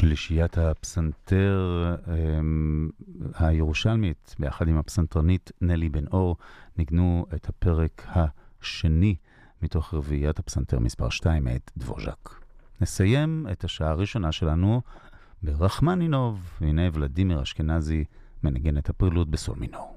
שלישיית הפסנתר הירושלמית, ביחד עם הפסנתרנית נלי בן אור, ניגנו את הפרק השני מתוך רביעיית הפסנתר מספר 2 מאת דבוז'ק. נסיים את השעה הראשונה שלנו ברחמנינוב, והנה ולדימיר אשכנזי מנגן את הפרילוד בסול מינור.